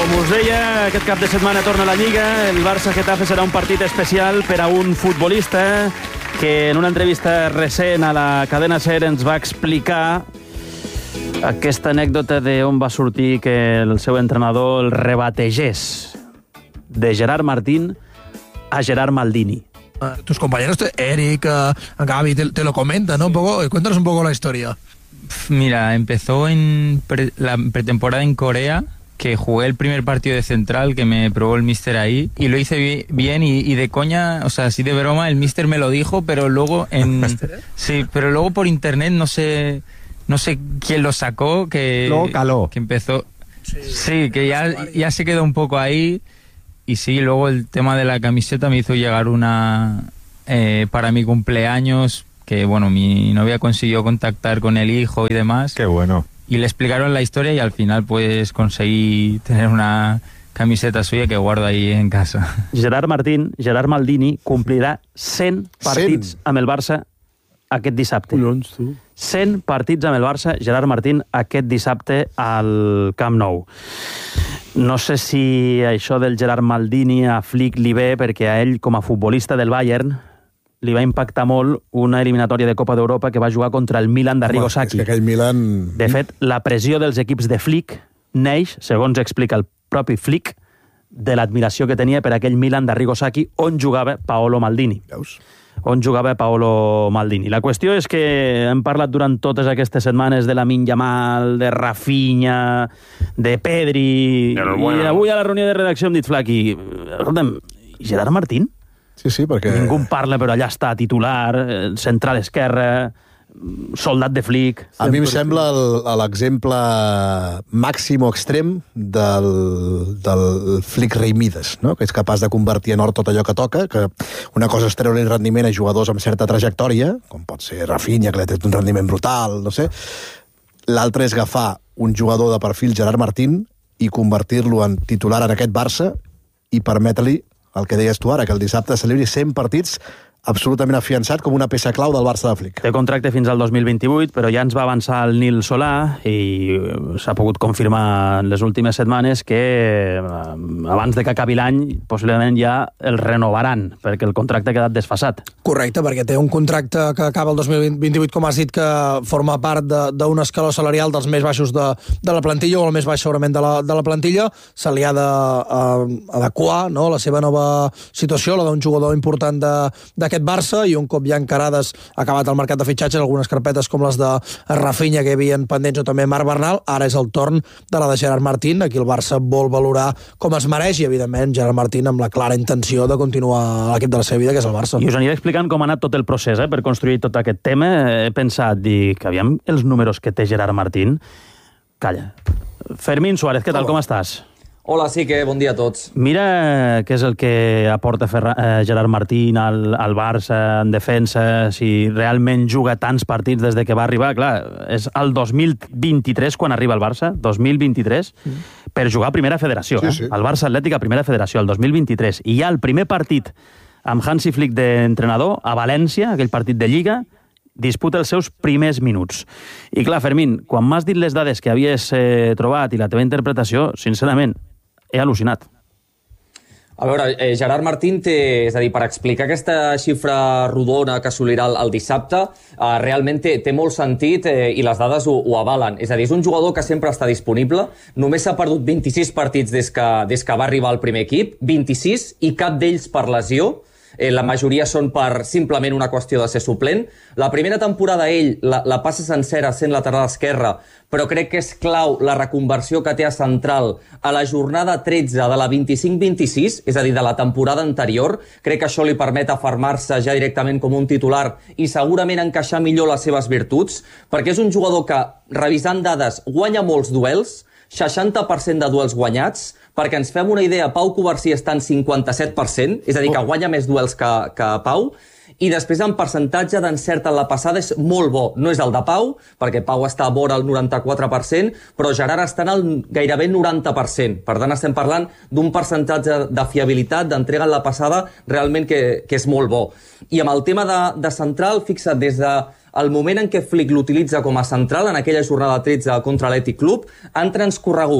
Com us deia, aquest cap de setmana torna a la Lliga. El Barça-Getafe serà un partit especial per a un futbolista que en una entrevista recent a la cadena SER ens va explicar aquesta anècdota d'on va sortir que el seu entrenador el rebategés de Gerard Martín a Gerard Maldini. Tus compañeros, Eric, Gaby, te lo comentan, ¿no? Cuéntanos un poco la historia. Mira, empezó en la pretemporada en Corea, que jugué el primer partido de central, que me probó el míster ahí, y lo hice bien y de coña, o sea, así de broma, el míster me lo dijo, pero luego sí, pero luego por internet no sé quién lo sacó, que luego caló. Que empezó, sí, que ya se quedó un poco ahí. Y sí, luego el tema de la camiseta me hizo llegar una para mi cumpleaños, que bueno, mi novia consiguió contactar con el hijo y demás. Qué bueno. Y le explicaron la historia y al final pues conseguí tener una camiseta suya que guardo ahí en casa. Gerard Maldini, complirà 100 partits amb el Barça aquest dissabte. 100 partits amb el Barça, Gerard Martín, aquest dissabte al Camp Nou. No sé si això del Gerard Maldini a Flick li ve, perquè a ell, com a futbolista del Bayern, li va impactar molt una eliminatòria de Copa d'Europa que va jugar contra el Milan d'Arrigo Sacchi. És que aquell Milan... De fet, la pressió dels equips de Flick neix, segons explica el propi Flick, de l'admiració que tenia per aquell Milan d'Arrigo Sacchi on jugava Paolo Maldini. Veus? On jugava Paolo Maldini. La qüestió és que hem parlat durant totes aquestes setmanes de Lamine Yamal, de Rafinha, de Pedri, i avui a la reunió de redacció hem dit, Flaqui, escolta'm, Gerard Martín? Sí, perquè... Ningú en parla, però allà està titular, central esquerra, soldat de Flick... A mi em sembla l'exemple màxim o extrem del Flick Reimides, no? Que és capaç de convertir en or tot allò que toca, que una cosa és treure-li rendiment a jugadors amb certa trajectòria, com pot ser Rafinha, que té un rendiment brutal, no sé. L'altre és agafar un jugador de perfil Gerard Martín i convertir-lo en titular en aquest Barça i permetre-li el que deies tu ara, que el dissabte celebri 100 partits absolutament afiançat com una peça clau del Barça de Flick. Té contracte fins al 2028, però ja ens va avançar el Nil Solà i s'ha pogut confirmar en les últimes setmanes que abans de que acabi l'any possiblement ja el renovaran, perquè el contracte ha quedat desfasat. Correcte, perquè té un contracte que acaba el 2028, com has dit, que forma part d'un escaló salarial dels més baixos de la plantilla, o el més baix segurament de la plantilla. Se li ha d'adequar, no?, la seva nova situació, la d'un jugador important d'aquest Barça, i un cop ja encarades acabat el mercat de fitxatges, algunes carpetes com les de Rafinha que hi havien pendents, o també Marc Bernal, ara és el torn de la de Gerard Martín. Aquí el Barça vol valorar com es mereix, i evidentment Gerard Martín amb la clara intenció de continuar a l'equip de la seva vida, que és el Barça. I us aniré explicant com ha anat tot el procés per construir tot aquest tema. He pensat, dic, aviam els números que té Gerard Martín. Calla. Fermín Suárez, què tal, com estàs? Hola, sí que bon dia a tots. Mira què és el que aporta Gerard Martín al Barça en defensa, si realment juga tants partits des de que va arribar. Clar, és el 2023 quan arriba al Barça, 2023, per jugar a Primera Federació. Sí. El Barça Atlètic a Primera Federació, el 2023. I ja el primer partit amb Hansi Flick d'entrenador, a València, aquell partit de Lliga, disputa els seus primers minuts. I clar, Fermín, quan m'has dit les dades que havies trobat i la teva interpretació, sincerament, he al·lucinat. A veure, Gerard Martín té, és a dir, per explicar aquesta xifra rodona que assolirà el dissabte, realment té molt sentit i les dades ho avalen. És a dir, és un jugador que sempre està disponible, només s'ha perdut 26 partits des que va arribar al primer equip, 26, i cap d'ells per lesió. La majoria són per simplement una qüestió de ser suplent. La primera temporada ell la passa sencera sent lateral esquerre, però crec que és clau la reconversió que té a central a la jornada 13 de la 25-26, és a dir, de la temporada anterior. Crec que això li permet afermar-se ja directament com un titular i segurament encaixar millor les seves virtuts, perquè és un jugador que, revisant dades, guanya molts duels, 60% de duels guanyats. Perquè ens fem una idea, Pau Covarsí està en 57%, és a dir, que guanya més duels que Pau, i després en percentatge d'encert en la passada és molt bo. No és el de Pau, perquè Pau està a vora el 94%, però Gerard està en el gairebé 90%. Per tant, estem parlant d'un percentatge de fiabilitat, d'entrega en la passada, realment que és molt bo. I amb el tema de central, fixa't, des del moment en què Flick l'utilitza com a central, en aquella jornada 13 contra l'Athletic Club, han transcorregut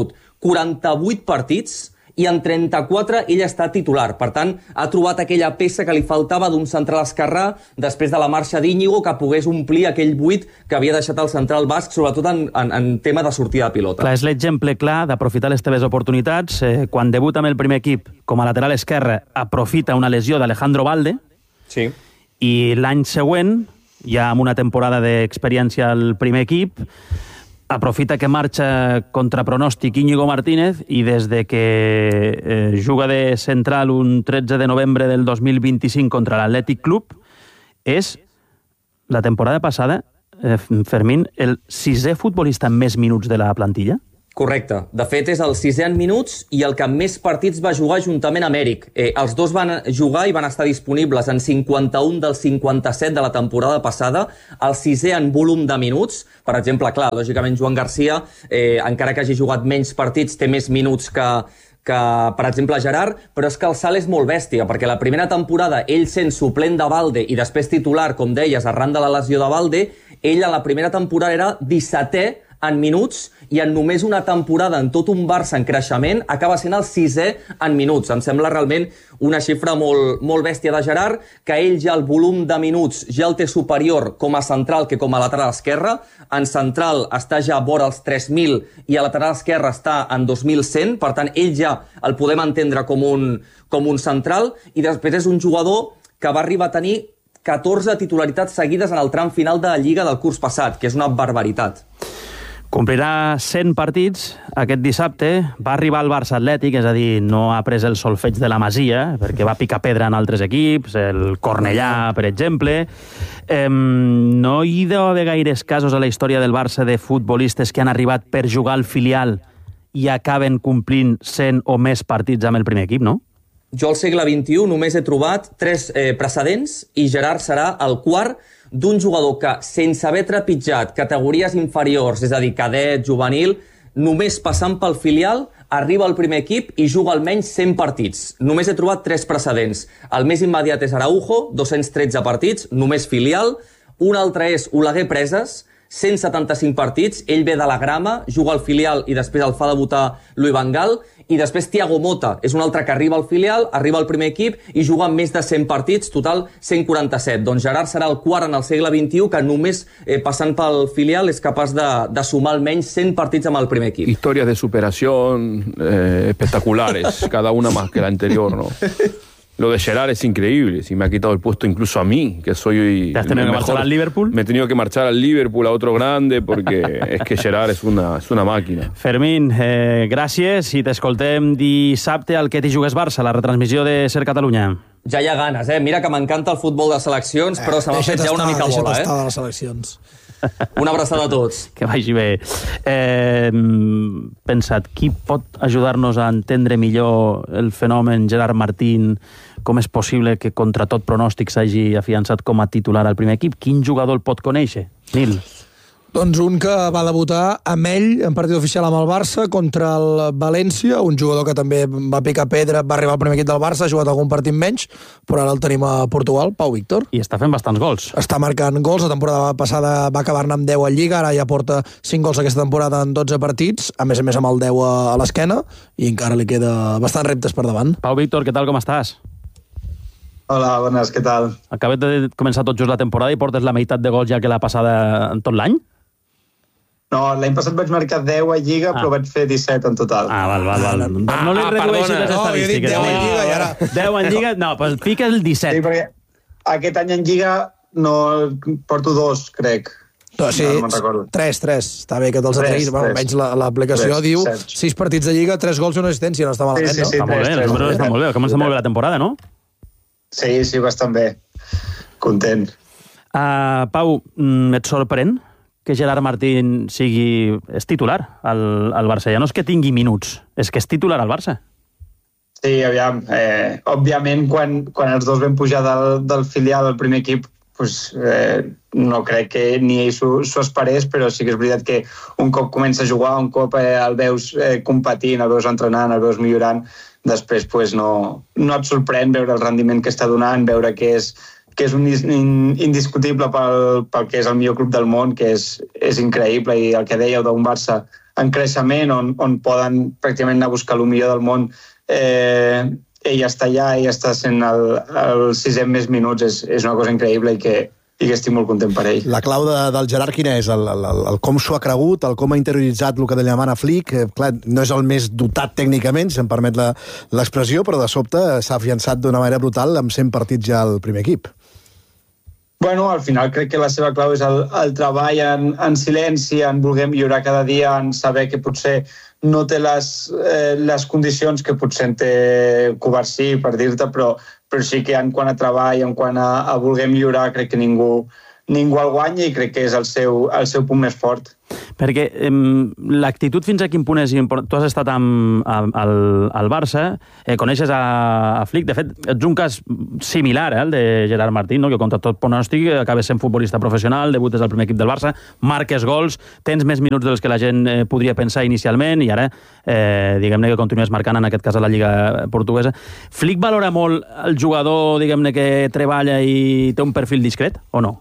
48 partits i en 34 ell està titular. Per tant, ha trobat aquella peça que li faltava d'un central esquerrà després de la marxa d'Íñigo que pogués omplir aquell buit que havia deixat el central basc, sobretot en tema de sortida de pilota. Clar, és l'exemple clar d'aprofitar les teves oportunitats. Quan debuta amb el primer equip com a lateral esquerre, aprofita una lesió d'Alejandro Balde, sí. I l'any següent, ja amb una temporada d'experiència al primer equip, aprofita que marxa contra pronòstic Íñigo Martínez i des de que juga de central un 13 de novembre del 2025 contra l'Atlètic Club, és la temporada passada, Fermín, el 6è futbolista amb més minuts de la plantilla? Correcte. De fet, és el 6è en minuts i el que més partits va jugar juntament amb Eric. Els dos van jugar i van estar disponibles en 51 dels 57 de la temporada passada, el 6è en volum de minuts. Per exemple, clar, lògicament Joan Garcia, encara que hagi jugat menys partits, té més minuts que per exemple, Gerard, però és que el salt és molt bèstia, perquè la primera temporada, ell sent suplent de Balde i després titular, com deies, arran de la lesió de Balde, ell a la primera temporada era 17è en minuts i en només una temporada en tot un Barça en creixement acaba sent el 6è en minuts. Em sembla realment una xifra molt, molt bèstia de Gerard, que ell ja el volum de minuts ja el té superior com a central que com a lateral esquerre. En central està ja vora els 3.000 i a lateral esquerre està en 2.100, per tant ell ja el podem entendre com un central, i després és un jugador que va arribar a tenir 14 titularitats seguides en el tram final de la Lliga del curs passat, que és una barbaritat. Complirà 100 partits aquest dissabte, va arribar al Barça Atlètic, és a dir, no ha pres el solfeig de la Masia, perquè va picar pedra en altres equips, el Cornellà, per exemple. No hi deu haver gaires casos a la història del Barça de futbolistes que han arribat per jugar al filial i acaben complint 100 o més partits amb el primer equip, no? Jo al segle XXI només he trobat 3 precedents i Gerard serà el quart d'un jugador que, sense haver trepitjat categories inferiors, és a dir, cadet, juvenil, només passant pel filial, arriba al primer equip i juga almenys 100 partits. Només he trobat 3 precedents. El més immediat és Araujo, 213 partits, només filial. Un altre és Oleguer Preses, 175 partits, ell ve de la Grama, juga al filial i després el fa debutar Louis van Gaal, i després Thiago Motta és un altre que arriba al filial, arriba al primer equip i juga més de 100 partits, total 147. Doncs Gerard serà el quart en el segle XXI que només passant pel filial és capaç de sumar almenys 100 partits amb el primer equip. Historias de superación espectaculares, cada una más que la anterior, ¿no? Lo de Gerard es increíble, si me ha quitado el puesto incluso a mí, que soy... ¿Te has tenido que marchar al Liverpool? Me he tenido que marchar al Liverpool, a otro grande, porque es que Gerard es una màquina. Fermín, gràcies i t'escoltem dissabte al Que t'hi jugues Barça, la retransmissió de Ser Catalunya. Ja hi ha ganes, Mira que m'encanta el futbol de seleccions, però se m'ha fet ja una mica bola, Deixa't estar de les seleccions. Una abraçada a tots. Que vagi bé. Pensat, qui pot ajudar-nos a entendre millor el fenomen Gerard Martín? Com és possible que contra tot pronòstic s'hagi afiançat com a titular al primer equip? Quin jugador el pot conèixer? Nil. Doncs un que va debutar amb ell en partit oficial amb el Barça contra el València, un jugador que també va picar pedra, va arribar al primer equip del Barça, ha jugat algun partit menys, però ara el tenim a Portugal, Pau Víctor. I està fent bastants gols. Està marcant gols, la temporada passada va acabar-ne amb 10 a Lliga, ara ja porta 5 gols aquesta temporada en 12 partits, a més amb el 10 a l'esquena, i encara li queda bastants reptes per davant. Pau Víctor, què tal, com estàs? Hola, bones, què tal? Acabem de començar tot just la temporada i portes la meitat de gols ja que l'ha passada en tot l'any? No, l'any passat vaig marcar 10 a Lliga, però vaig fer 17 en total. Val. No li redueixis les estadístiques. 10 en Lliga i ara... 10 en Lliga, no, pues fica el 17. Sí, perquè aquest any en Lliga no porto 2, crec. No, sí, no me'n recordo. 3. Està bé que te'ls atrevís. Almenys l'aplicació diu 6 partits de Lliga, 3 gols i una assistència. No està malament, no? Sí, està molt bé, el número està molt bé. Comença molt bé la temporada, no? Sí, bastant bé. Content. Pau, et sorprèn que Gerard Martín és titular al Barça? Ja no és que tingui minuts, és que és titular al Barça. Sí, aviam. Òbviament, quan els dos vam pujar del filial al primer equip, no crec que ni ell s'ho esperés, però sí que és veritat que un cop comença a jugar, un cop el veus competint, el veus entrenant, el veus millorant, després no et sorprèn veure el rendiment que està donant, veure que és un indiscutible pel que és el millor club del món, que és increïble, i el que dèieu d'un Barça en creixement, on poden pràcticament anar a buscar el millor del món. Ell està allà, ell està sent el 6è més minuts, és una cosa increïble i que estic molt content per ell. La clau del Gerard quina és? El com s'ho ha cregut, el com ha interioritzat el que li demana Flick? Clar, no és el més dotat tècnicament, si em permet l'expressió, però de sobte s'ha afiançat d'una manera brutal amb 100 partits ja al primer equip. Bueno, al final crec que la seva clau és el treball en silenci, en voler millorar cada dia, en saber que potser no té les condicions que potser en té Covarsí, per dir-te, però sí que en quant a treball, en quant a voler millorar, crec que ningú el guanya i crec que és el seu punt més fort. Perquè l'actitud fins a quin punt és important? Tu has estat al Barça, coneixes a Flick, de fet, ets un cas similar el de Gerard Martín, no? Que contra tot pronòstic acabes sent futbolista professional, debutes al primer equip del Barça, marques gols, tens més minuts dels que la gent podria pensar inicialment i ara, diguem-ne, que continues marcant, en aquest cas a la Lliga Portuguesa. Flick valora molt el jugador, diguem-ne, que treballa i té un perfil discret, o no?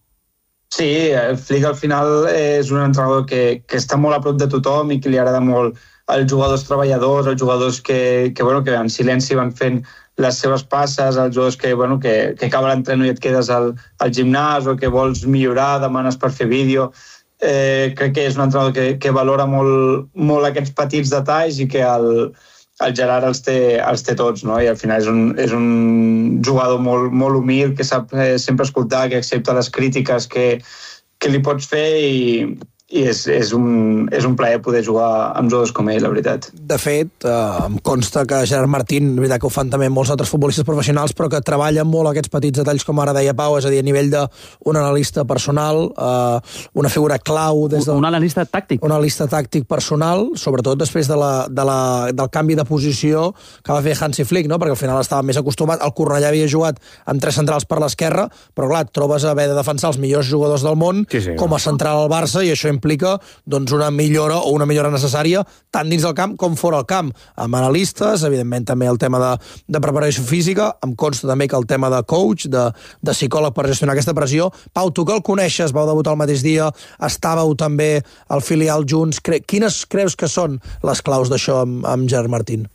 Sí, Flick al final és un entrenador que està molt a prop de tothom i que li agrada molt els jugadors treballadors, els jugadors que en silenci van fent les seves passes, els jugadors que acaba l'entreno i et quedes al gimnàs o que vols millorar, demanes per fer vídeo. Crec que és un entrenador que valora molt aquests petits detalls i que el Gerard els té tots, no? I al final és un jugador molt humil, que sap sempre escoltar, que accepta les crítiques que li pots fer i és un plaer poder jugar amb jugadors com ell, la veritat. De fet, em consta que Gerard Martín, la veritat que ho fan també molts altres futbolistes professionals, però que treballen molt aquests petits detalls, com ara deia Pau, és a dir, a nivell d'un analista personal, una figura clau des de... Un analista tàctic. Un analista tàctic personal, sobretot després del canvi de posició que va fer Hansi Flick, no? Perquè al final estava més acostumat. El Cornellà havia jugat amb 3 centrals per l'esquerra, però clar, et trobes a haver de defensar els millors jugadors del món com a central al Barça, i això implica una millora o una millora necessària tant dins del camp com fora del camp, amb analistes, evidentment també el tema de preparació física, em consta també que el tema de coach, de psicòleg per gestionar aquesta pressió. Pau, tu que el coneixes, vau debutar el mateix dia, estàveu també al filial junts, quines creus que són les claus d'això amb Gerard Martín?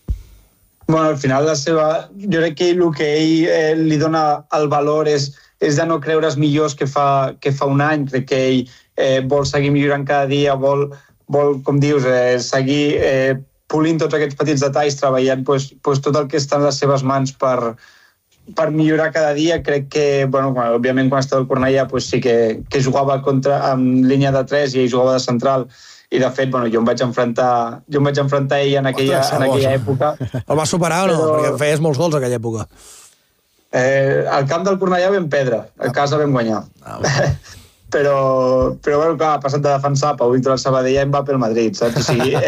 Bueno, al final jo crec que el que ell li dona el valor és de no creure's millors que fa un any. Crec que ell vol seguir millorant cada dia, vol com dius, seguir polint tots aquests petits detalls, treballant tot el que està en les seves mans per millorar cada dia. Crec que, òbviament, quan estava al Cornellà sí que jugava amb línia de 3 i ell jugava de central, i de fet, jo em vaig enfrontar a ell en aquella època. El va superar o no? Perquè feies molts gols en aquella època. Al camp del Cornellà vam perdre, a casa vam guanyar. Però clar, ha passat de defensar Pau Víctor al Sabadell i Mbappé al Madrid, saps?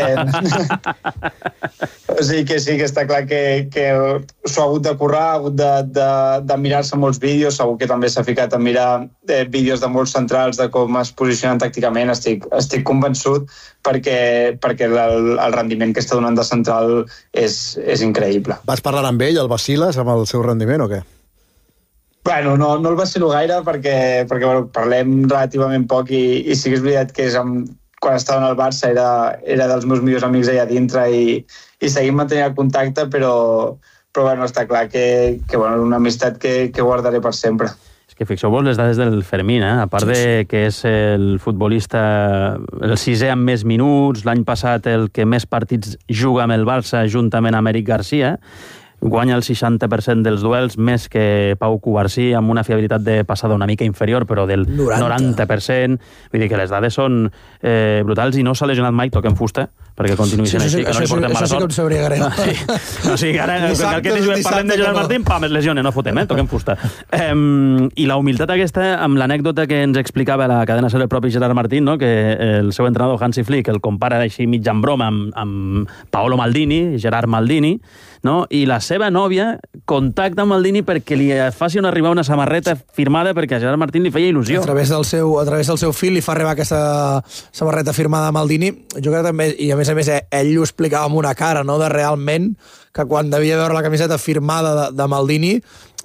O sigui que sí que està clar que s'ho ha hagut de currar, ha hagut de mirar-se molts vídeos, segur que també s'ha ficat a mirar vídeos de molts centrals de com es posicionen tàcticament. Estic convençut perquè el rendiment que està donant de central és increïble. Vas parlar amb ell, el vaciles, amb el seu rendiment o què? Bueno, no el vacilo gaire perquè parlem relativament poc i sí que és veritat que quan estava al Barça era dels meus millors amics allà dintre i seguim mantenint el contacte, però està clar que és una amistat que guardaré per sempre. És que fixeu-vos les dades del Fermín, a part de que és el futbolista el 6è amb més minuts, l'any passat el que més partits juga amb el Barça juntament amb Eric Garcia, guanya el 60% dels duels, més que Pau Covarsí, amb una fiabilitat de passada una mica inferior, però del 90%. Vull dir que les dades són brutals i no s'ha lesionat mai, toquem fusta, perquè continuï sent així, que no li portem mala sort. Això sí que em sabria greu. O sigui, ara, parlem de Gerard Martín, es lesiona, no fotem, toquem fusta. I la humilitat aquesta, amb l'anècdota que ens explicava la cadena SER el propi Gerard Martín, que el seu entrenador Hansi Flick el compara així mig en broma amb Paolo Maldini, Gerard Maldini, i la seva nòvia contacta amb Maldini perquè li faci arribar una samarreta firmada perquè a Gerard Martín li feia il·lusió. A través del seu fill li fa arribar aquesta samarreta firmada a Maldini. Jo crec també, i a més ell ho explicava amb una cara, de realment que quan devia veure la camiseta firmada de Maldini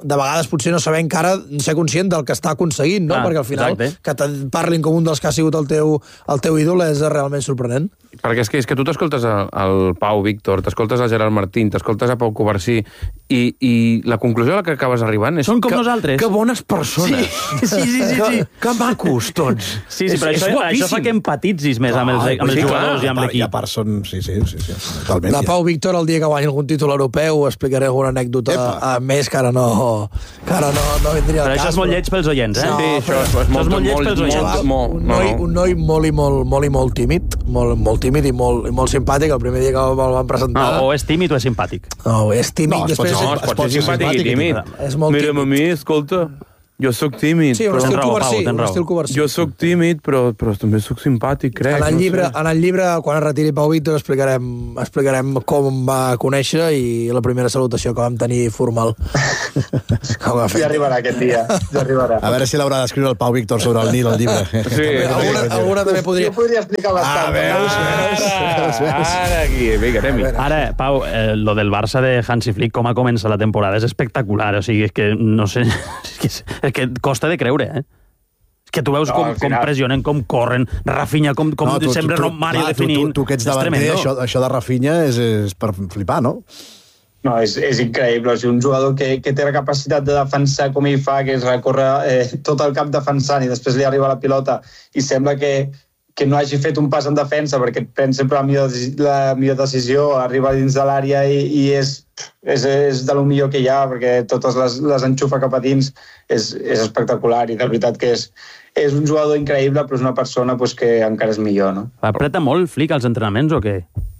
de vegades potser no saber encara ser conscient del que està aconseguint, no? Perquè al final que parlin com un dels que ha sigut el teu ídol és realment sorprenent. Perquè és que tu t'escoltes el Pau Víctor, t'escoltes el Gerard Martín, t'escoltes a Pau Covarsí i la conclusió a la que acabes arribant és... Són com nosaltres. Que bones persones. Sí. Que macos, tots. Sí, però això fa que empatitzis més amb els jugadors i amb l'equip. I a part són... Sí, totalment. La Pau Víctor, el dia que guanyi algun títol europeu, explicaré alguna anècdota més que ara no vindria al cas. Però això és molt lleig pels oients, eh? Sí, això és molt lleig pels oients. Un noi molt tímid, molt tímid i molt simpàtic. El primer dia que el van presentar... No, o és tímid o és simpàtic. No, és tímid. Es pot ser simpàtic i tímid. Mira'm a mi, escolta, jo sóc tímid. Sí, un estil Covarsí. Jo sóc tímid, però també sóc simpàtic, crec. En el llibre, quan es retiri Pau Víctor, explicarem com va conèixer i la primera salutació que vam tenir formal. Ja arribarà aquest dia, A veure si l'haurà d'escriure el Pau Víctor sobre el Nil, el llibre. Sí, alguna també podria... Jo podria explicar bastant. Ara aquí, vinga, anem-hi. Ara, Pau, lo del Barça de Hansi Flick, com ha començat la temporada, és espectacular. O sigui, és que, no sé... És que costa de creure, eh? És que tu veus com pressionen, com corren, Rafinha, com sempre Romario definint. Tu que ets davanter, això de Rafinha és per flipar, no? No, és increïble. O sigui, un jugador que té la capacitat de defensar com ell fa, que és recórrer tot el camp defensant i després li arriba la pilota i sembla que no hagi fet un pas en defensa perquè et pren sempre la millor decisió, arriba dins de l'àrea i és de lo millor que hi ha perquè totes les enxufa cap a dins. És espectacular i de veritat que és un jugador increïble però és una persona que encara és millor, no? Apreta molt Flick als entrenaments o què?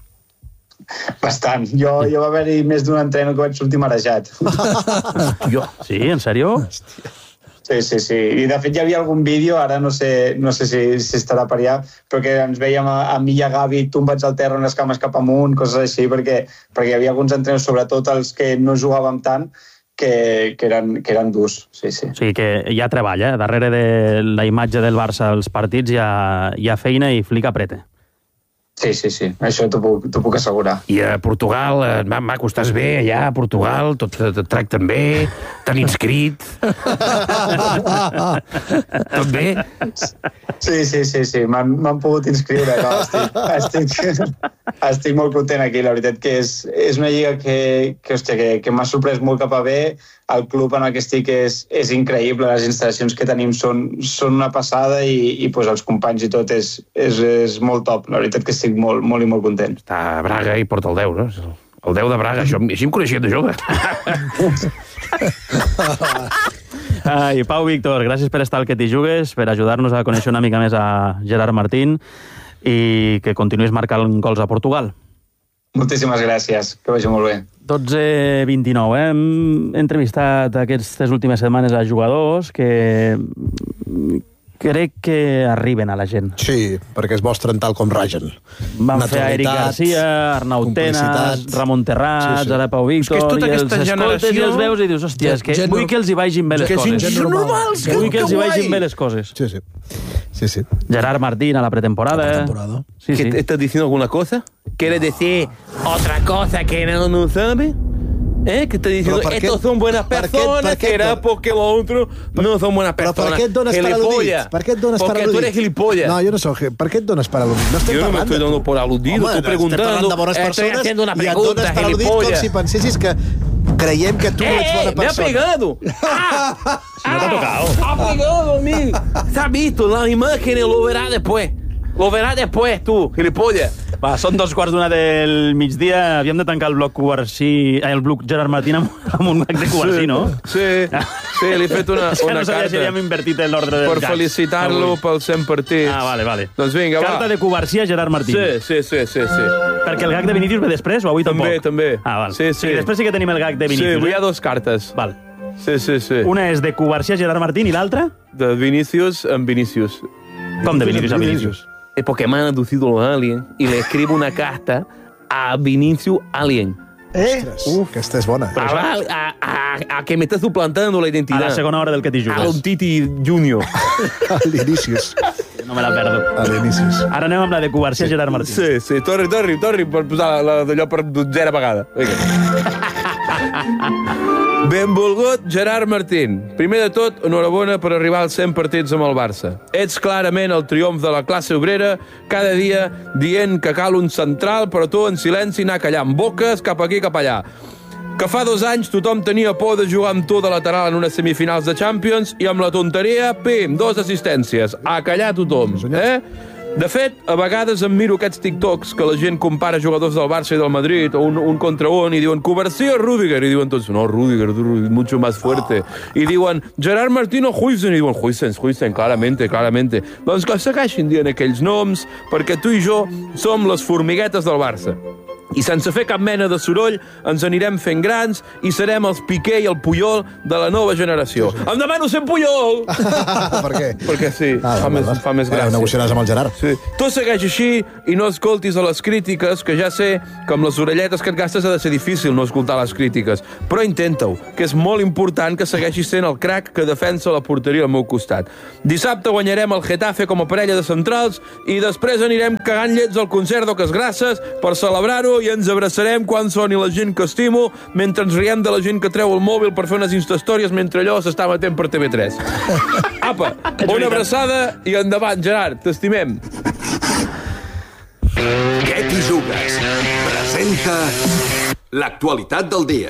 Bastant. Jo va haver-hi més d'un entreno que vaig sortir marejat. Sí, en sèrio? Sí. I de fet hi havia algun vídeo, ara no sé si estarà per allà, però que ens veiem a mi i a Gavi tombats al terra amb les cames cap amunt, coses així, perquè hi havia alguns entrenos, sobretot els que no jugàvem tant, que eren durs. Sí. O sigui que hi ha treball, eh? Darrere de la imatge del Barça als partits hi ha feina i Flick apreta. Sí. Això t'ho puc assegurar. I a Portugal, maco, estàs bé allà a Portugal? Tot et tracten bé? T'han inscrit? Tot bé? Sí. M'han pogut inscriure. No, estic molt content aquí. La veritat que és una lliga que m'ha sorprès molt cap a bé. El club en el que estic és increïble. Les instal·lacions que tenim són una passada i els companys i tot és molt top. La veritat que estic molt i molt content. Està a Braga i porta el 10, no? El 10 de Braga, això així em coneixia de jove. Ai, Pau Víctor, gràcies per estar al Que t'hi jugues, per ajudar-nos a conèixer una mica més a Gerard Martín i que continuïs marcant gols a Portugal. Moltíssimes gràcies, que vagi molt bé. 12:29, Hem entrevistat aquestes últimes setmanes a jugadors que crec que arriben a la gent. Sí, perquè es mostren tal com ragen. Van fer Eric Garcia, Arnau Tenas, Ramon Terrats, ara Pau Víctor, i els escoltes i els veus i dius, hòstia, és que vull que els hi vagin bé les coses. Vull que els hi vagin bé les coses. Sí. Gerard Martín a la pretemporada. Sí. ¿Estás diciendo alguna cosa? ¿Quieres decir otra cosa que no sabe? ¿Eh? Que estás diciendo, estos son buenas personas, será porque los otros no son buenas personas. Però per què et dones per al·ludit? Per què et dones per al·ludit? Porque tú eres gilipollas. No, yo no soy. Per què et dones per al·ludit? No estem yo no me parlant estoy dando por aludido, estoy preguntando, estoy haciendo una pregunta, i et dones per al·ludit com si pensessis que creiem que tu no ets bona persona. ¡Me ha pegado! Si no t'ha tocado. ¡Ha pegado a mí! ¿Se ha visto? Las imágenes lo verás después. Lo verás después, tú, gilipollas. Va, són 2:15 del migdia. Havíem de tancar el bloc Covarsí, el bloc Gerard Martín amb un gag de Covarsí, no? Sí, li he fet una no carta. sabia si havíem invertit l'ordre del per gags. felicitar-lo pels 100 partits. Vale. Doncs vinga, va. Carta de Covarsí a Gerard Martín. Sí. Perquè el gag de Vinícius ve després o avui tampoc? També. Val. Sí. Després sí que tenim el gag de Vinícius. Sí, avui hi ha 2 cartes. Val. Sí. Una és de Covarsí a Gerard Martín i l'altra? De Vinícius en Vinícius. Com de Vinícius a Vinícius? Es porque me han aducido los aliens y le escribo una carta a Vinicius Alien. Aquesta és bona. A que me está suplantando la identidad. A la segona hora del Que t'hi jugues. A un Titi Junior. A l'Inicius. No me la perdo. A l'Inicius. Ara anem amb la de Covarsí a Gerard Martín. Sí. Torri, per posar d'allò per 0 vegada. Vinga. Benvolgut Gerard Martín. Primer de tot, enhorabona per arribar als 100 partits amb el Barça. Ets clarament el triomf de la classe obrera, cada dia dient que cal un central, però tu en silenci anar callant boques cap aquí cap allà. Que fa 2 anys tothom tenia por de jugar amb tu de lateral en unes semifinals de Champions i amb la tonteria, pim, 2 assistències. A callar tothom, De fet, a vegades em miro aquests TikToks que la gent compara jugadors del Barça i del Madrid, o un contra un, i diuen Covarsí o Rüdiger, i diuen tots, no, Rüdiger, mucho más fuerte. I diuen Gerard Martín o Huijsen, i diuen Huijsen, claramente. Doncs que segueixin dient aquells noms, perquè tu i jo som les formiguetes del Barça. I sense fer cap mena de soroll ens anirem fent grans i serem els Piqué i el Puyol de la nova generació. Em demano ser Puyol! Per què? Perquè sí, fa més gràcia. Negociaràs amb el Gerard. Sí. Tu segueix així i no escoltis a les crítiques, que ja sé que amb les orelletes que et gastes ha de ser difícil no escoltar les crítiques, però intenta-ho, que és molt important que segueixis sent el crac que defensa la porteria al meu costat. Dissabte guanyarem el Getafe com a parella de centrals i després anirem cagant llets al concert d'Oques Grasses per celebrar-ho i ens abraçarem quan soni la gent que estimo mentre ens riem de la gent que treu el mòbil per fer unes instastòries mentre allò s'està matent per TV3. Apa, una abraçada i endavant, Gerard, t'estimem. Què t'hi jugues? Presenta l'actualitat del dia.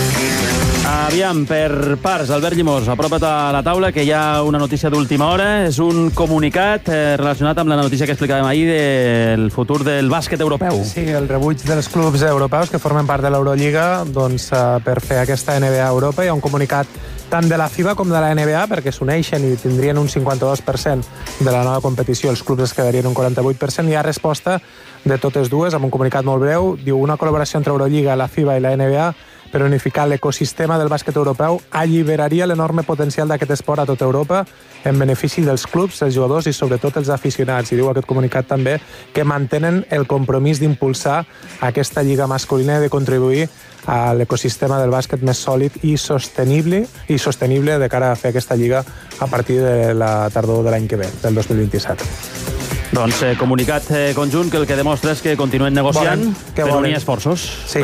Aviam, per parts, Albert Llimós, apropa't a la taula, que hi ha una notícia d'última hora. És un comunicat relacionat amb la notícia que explicàvem ahir del futur del bàsquet europeu. Sí, el rebuig dels clubs europeus que formen part de l'Eurolliga per fer aquesta NBA a Europa. Hi ha un comunicat tant de la FIBA com de la NBA, perquè s'uneixen i tindrien un 52% de la nova competició. Els clubs es quedarien un 48%. Hi ha resposta de totes dues, amb un comunicat molt breu. Diu, una col·laboració entre Eurolliga, la FIBA i la NBA per unificar l'ecosistema del bàsquet europeu alliberaria l'enorme potencial d'aquest esport a tota Europa en benefici dels clubs, els jugadors i sobretot els aficionats. I diu aquest comunicat també que mantenen el compromís d'impulsar aquesta lliga masculina i de contribuir a l'ecosistema del bàsquet més sòlid i sostenible de cara a fer aquesta lliga a partir de la tardor de l'any que ve, del 2027. Doncs comunicat conjunt que el que demostra és que continuen negociant per unir esforços. Sí,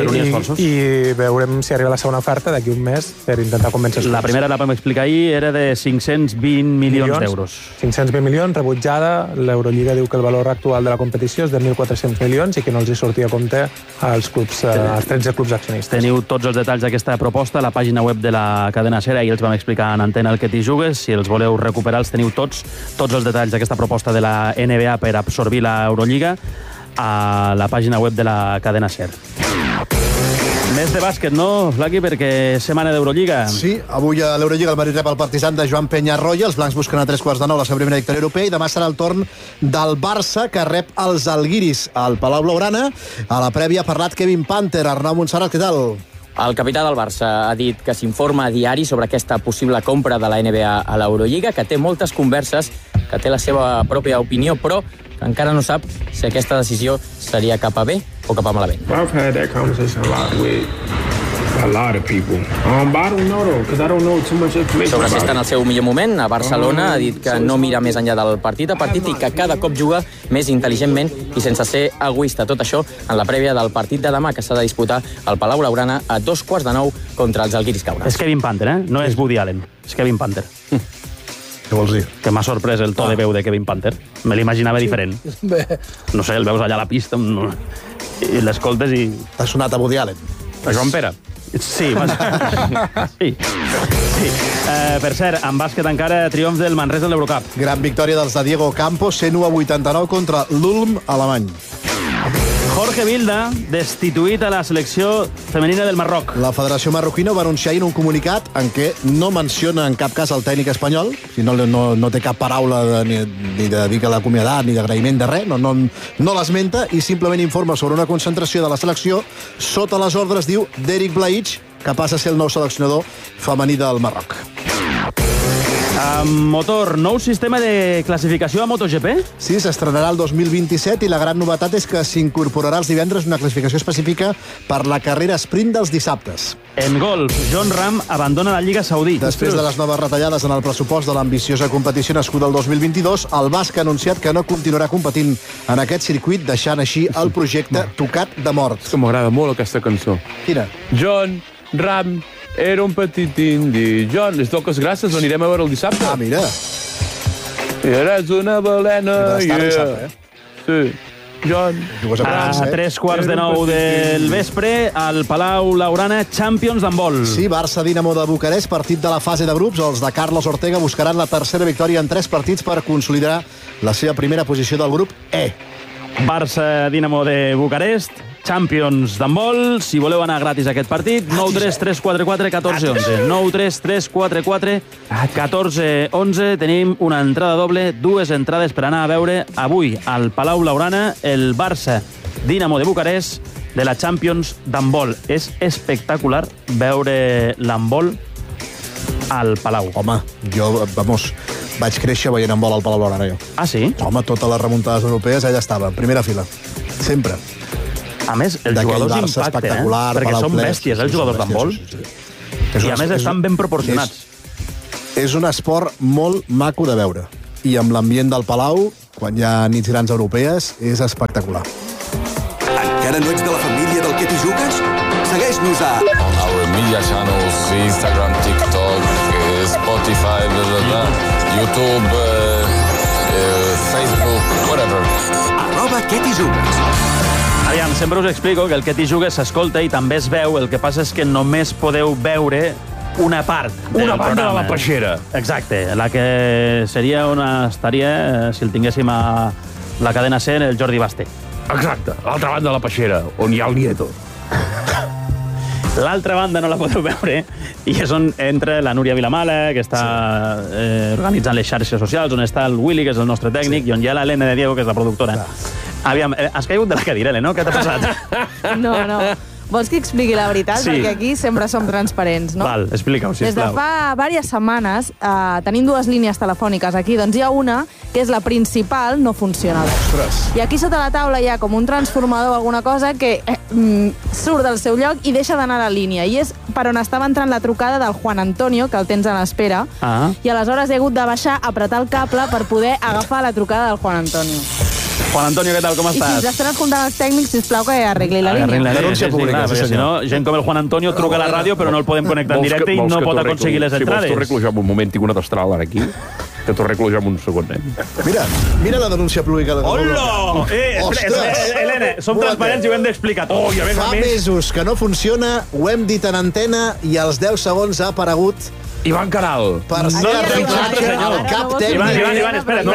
i veurem si arriba la segona oferta d'aquí un mes per intentar convèncer els clubs. La primera, la vam explicar ahir, era de 520 milions d'euros. 520 milions, rebutjada. L'Eurolliga diu que el valor actual de la competició és de 1.400 milions i que no els hi sortia a compte als clubs, als 13 clubs accionistes. Teniu tots els detalls d'aquesta proposta a la pàgina web de la cadena SER. Ahir els vam explicar en antena el que t'hi jugues. Si els voleu recuperar, els teniu tots els detalls d'aquesta proposta de la NBA per absorbir l'Eurolliga a la pàgina web de la cadena SER. Més de bàsquet, no, Flaqui, perquè setmana d'Eurolliga. Sí, avui a l'Eurolliga el Madrid rep el Partizan de Joan Peñarroya, els blancs busquen a 3:15 la seva primera victòria europea i demà serà el torn del Barça, que rep els Alguiris al Palau Blaugrana. A la prèvia ha parlat Kevin Panther. Arnau Montserrat, què tal? El capità del Barça ha dit que s'informa a diari sobre aquesta possible compra de la NBA a l'Eurolliga, que té moltes converses, que té la seva pròpia opinió, però que encara no sap si aquesta decisió seria cap a bé o cap a malament. I've had that conversation a lot with a lot of people. But I don't know, though, because I don't know too much information. Sobre si està en el seu millor moment, a Barcelona ha dit que no mira més enllà del partit a partit i que cada cop juga més intel·ligentment i sense ser egoista. Tot això en la prèvia del partit de demà, que s'ha de disputar al Palau Blaugrana a 2:15 contra els Alguiris Kaunas. És Kevin Panther, no és Woody Allen, és Kevin Panther. Què vols dir? Que m'ha sorprès el to de veu de Kevin Panther. Me l'imaginava diferent. No sé, el veus allà a la pista i l'escoltes i... T'ha sonat a Woody Allen. A Joan Pere. Sí, sí. Per cert, en bàsquet encara triomf del Manresa en l'Eurocup. Gran victòria dels de Diego Campos, 101-89 contra l'Ulm alemany. Jorge Vilda, destituït a la selecció femenina del Marroc. La Federació Marroquina ho va anunciar ahir en un comunicat en què no menciona en cap cas el tècnic espanyol, si no té cap paraula ni de dir que l'ha acomiadat, ni d'agraïment de res, no l'esmenta i simplement informa sobre una concentració de la selecció sota les ordres, diu, d'Eric Blaich, que passa a ser el nou seleccionador femení del Marroc. Motor, nou sistema de classificació a MotoGP? Sí, s'estrenarà el 2027 i la gran novetat és que s'incorporarà els divendres una classificació específica per la carrera sprint dels dissabtes. En golf, John Ram abandona la Lliga Saudí. Després de les noves retallades en el pressupost de l'ambiciosa competició nascuda el 2022, el basc ha anunciat que no continuarà competint en aquest circuit, deixant així el projecte tocat de mort. És que m'agrada molt aquesta cançó. Quina? John Ram Era un petit indi. John, les toques grasses l'anirem a veure el dissabte. Ah, mira. Eres una balena. Sí. John. A 3:15 del vespre, al Palau Laurana, Champions d'handbol. Sí, Barça-Dinamo de Bucarest, partit de la fase de grups. Els de Carlos Ortega buscaran la tercera victòria en 3 partits per consolidar la seva primera posició del grup E. Barça-Dinamo de Bucarest, Champions d'handbol. Si voleu anar gratis a aquest partit, 933441411. 933441411. Tenim una entrada doble, 2 entrades per anar a veure avui al Palau Laurana el Barça-Dinamo de Bucarest de la Champions d'handbol. És espectacular veure l'handbol al Palau. Home, jo, vaig créixer veient handbol al Palau Laurana, jo. Ah, sí? Home, totes les remuntades europees, allà estava, en primera fila. Sempre. A més, els jugadors impacten, perquè són bèsties, els jugadors d'handbol. I a més estan ben proporcionats. És un esport molt maco de veure. I amb l'ambient del Palau, quan hi ha nits grans europees, és espectacular. Encara no ets de la família del Que t'hi jugues? Segueix-nos a... On our media channels, Instagram, TikTok, Spotify, YouTube, Facebook, whatever. @Que t'hi jugues. Aviam, sempre us explico que el Que t'hi jugues s'escolta i també es veu. El que passa és que només podeu veure una part del Una banda programa. de la peixera. Exacte, la que seria on estaria, si el tinguéssim a la cadena C, el Jordi Basté. Exacte, l'altra banda de la peixera, on hi ha el Nieto. L'altra banda no la podeu veure i és on entra la Núria Vilamala, que està organitzant les xarxes socials, on està el Willy, que és el nostre tècnic, i on hi ha l'Helena de Diego, que és la productora. Aviam, has caigut de la cadira, Helena, no? Què t'ha passat? No. Vols que expliqui la veritat? Sí. Perquè aquí sempre som transparents, no? Val, explica-ho, sisplau. Des de fa diverses setmanes tenim 2 línies telefòniques aquí. Doncs hi ha una, que és la principal, no funciona. Ostres. I aquí sota la taula hi ha com un transformador o alguna cosa que surt del seu lloc i deixa d'anar a la línia. I és per on estava entrant la trucada del Juan Antonio, que el tens a l'espera. I aleshores he hagut de baixar, apretar el cable per poder agafar la trucada del Juan Antonio. Juan Antonio, què tal, com I si estàs? ens estan escoltant els tècnics, sisplau, que arregli la línia. Denúncia pública, sí, si no, gent com el Juan Antonio truca a la ràdio però no el podem connectar en directe i no pot aconseguir les entrades. Si vols, t'ho arreglo jo en un moment, tinc una destral ara aquí, que t'ho arreglo jo en un segon. Mira la denúncia pública. Hola! Helena, som transparents i ho hem d'explicar tot. Fa mesos que no funciona, ho hem dit en antena i als 10 segons ha aparegut Ivan Caral. Per ser el cap tècnic. Ivan, espera.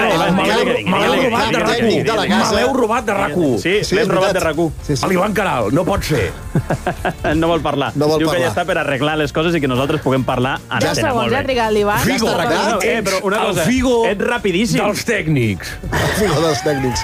Cap tècnic de la casa. Me l'heu robat de RAC1. Sí, l'hem robat de RAC1. L'Ivan Caral, no pot ser. No vol parlar. Diu que ja està per arreglar les coses i que nosaltres puguem parlar a Ja segons ha trigat l'Ivan. Figo, però una cosa, el Figo ets rapidíssim. dels tècnics. El Figo dels tècnics.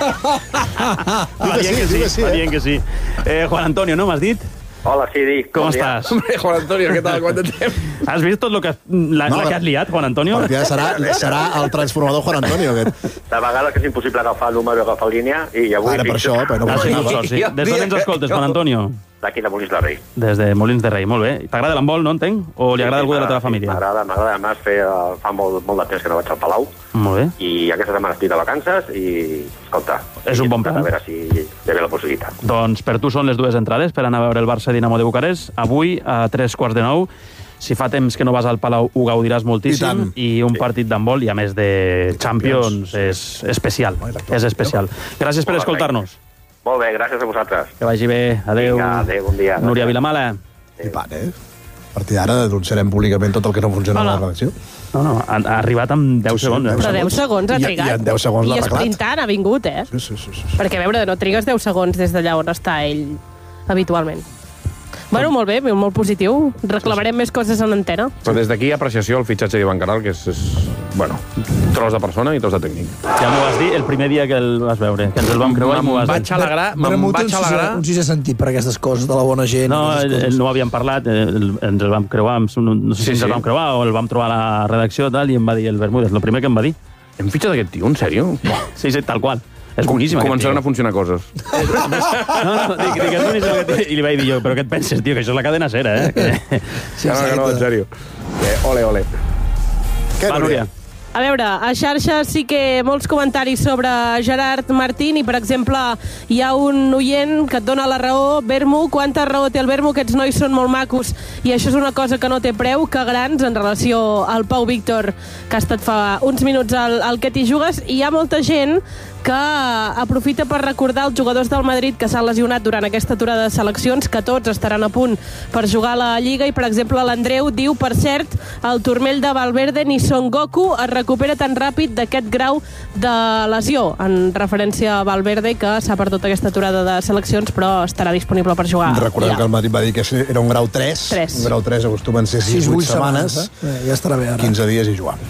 Va dient que sí. Juan Antonio, no m'has dit? Hola, sí, dic. Com estàs? Hombre, Juan Antonio, què tal? Quant de temps? Has vist tot que has liat, Juan Antonio? Perquè serà el transformador Juan Antonio, aquest. De vegades que és impossible agafar el número, agafar línia, i avui... Ara, per això, però no funcionava. Des d'on ens escoltes, Juan Antonio? D'aquí de Molins de Rei. Des de Molins de Rei, molt bé. T'agrada l'handbol, no entenc? O li agrada algú de la teva família? M'agrada. A més, fa molt de temps que no vaig al Palau. Molt bé. I aquesta setmana estic de vacances i, escolta... És un bon plan. A veure si hi ha la possibilitat. Doncs per tu són les 2 entrades per anar a veure el Barça-Dinamo de Bucarest. Avui, a 9:15. Si fa temps que no vas al Palau, ho gaudiràs moltíssim. I un partit d'handbol, i a més de Champions, és especial. És especial. Gràcies per escoltar-nos. Molt bé, gràcies a vosaltres. Que vagi bé. Adéu. Vinga, adéu, bon dia. Núria Vilamala. I pan, A partir d'ara denunciarem públicament tot el que no funciona a la redacció. No, ha arribat amb 10 segons. Però 10 segons ha trigat. I en 10 segons l'ha arreglat. I arreglat. sprintant ha vingut, Sí. Perquè, a veure, no trigues 10 segons des d'allà on està ell habitualment. Bueno, molt bé, molt positiu. Reclamarem més coses en antena. Però des d'aquí, apreciació al fitxatge d'Ivan Caral, que és bueno, tros de persona i tros de tècnic. Ja m'ho vas dir el primer dia que el vas veure, que ens el vam creuar i m'ho vas dir. Me'n vaig alegrar. Un sisè sentit per aquestes coses de la bona gent. No, no ho havíem parlat, ens el vam creuar, no sé si ens el vam creuar o el vam trobar a la redacció tal, i em va dir el Bermúdez, el primer que em va dir. Hem fitxat aquest tio, en sèrio? Sí, tal qual. És boníssim. Començaran a funcionar coses. No, dic, és boníssim aquest tio. I li vaig dir jo, però què et penses, tio, que això és la cadena sera, No, en sèrio. Ole. Què, va, Núria? A veure, a xarxes sí que molts comentaris sobre Gerard Martín i, per exemple, hi ha un oient que et dona la raó. Bermu, quanta raó té el Bermu? Aquests nois són molt macos i això és una cosa que no té preu, que grans en relació al Pau Víctor, que ha estat fa uns minuts al Que t'hi jugues. I hi ha molta gent que aprofita per recordar els jugadors del Madrid que s'han lesionat durant aquesta aturada de seleccions, que tots estaran a punt per jugar a la Lliga, i per exemple l'Andreu diu, per cert, el turmell de Valverde ni Son Goku es recupera tan ràpid d'aquest grau de lesió, en referència a Valverde, que s'ha perdut aquesta aturada de seleccions però estarà disponible per jugar. Recordem que el Madrid va dir que era un grau 3. Un grau 3 acostumen ser 6-8 setmanes. Ja estarà bé ara. 15 dies i jugant.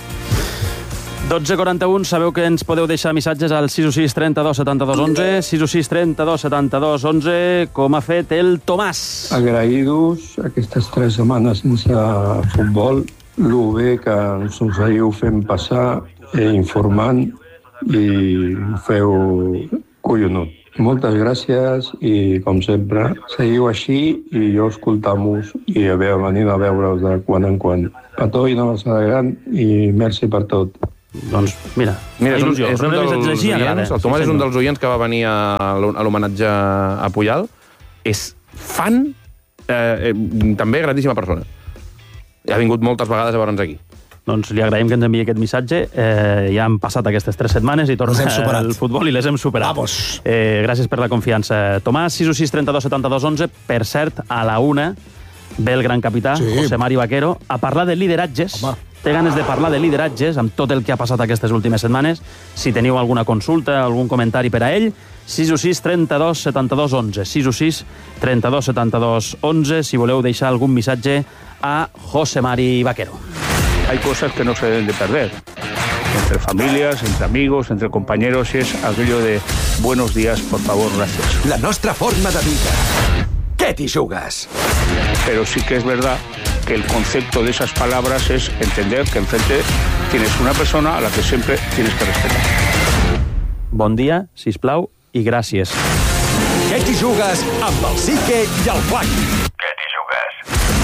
12:41, sabeu que ens podeu deixar missatges al 616 32 72 11, 616 32 72 11, com ha fet el Tomàs. Agraïdos aquestes 3 setmanes sense futbol, lo bé que ens ho seguiu fent passar, informant i feu collonut. Moltes gràcies i, com sempre, seguiu així i jo escoltam-vos i venint a veure-us de quan en quan. Petó i una abraçada gran i merci per tot. Doncs, mira, és un dels oients, el Tomàs és un dels oients que va venir a l'homenatge a Puyal. És fan, també grandíssima persona. Ha vingut moltes vegades a veure'ns aquí. Doncs li agraïm que ens enviï aquest missatge. Ja han passat aquestes 3 setmanes i torna el futbol i les hem superat. Gràcies per la confiança, Tomàs. 616 32 72 11. Per cert, a la 1 ve el gran capità, José Mari Vaquero, a parlar de lideratges. Té ganes de parlar de lideratges amb tot el que ha passat aquestes últimes setmanes. Si teniu alguna consulta, algun comentari per a ell, 616 32 72 11. 616 32 72 11, si voleu deixar algun missatge a José Mari Vaquero. Hay cosas que no se deben de perder. Entre familias, entre amigos, entre compañeros, es aquello de buenos días, por favor, gracias. La nostra forma de vida. ¿Qué t'hi jugues? Pero sí que es verdad que el concepto de esas palabras es entender que enfrente tienes una persona a la que siempre tienes que respetar. Bon dia, sisplau, i gràcies. Què t'hi jugues amb el Sique i el Flac? Què t'hi jugues?